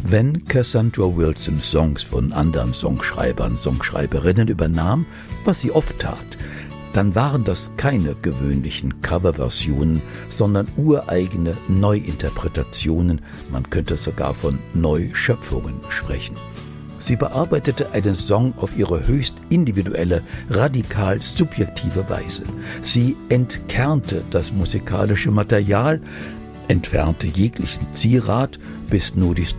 Wenn Cassandra Wilson Songs von anderen Songschreibern, Songschreiberinnen übernahm, was sie oft tat, dann waren das keine gewöhnlichen Coverversionen, sondern ureigene Neuinterpretationen, man könnte sogar von Neuschöpfungen sprechen. Sie bearbeitete einen Song auf ihre höchst individuelle, radikal subjektive Weise. Sie entkernte das musikalische Material, entfernte jeglichen Zierat, bis nur die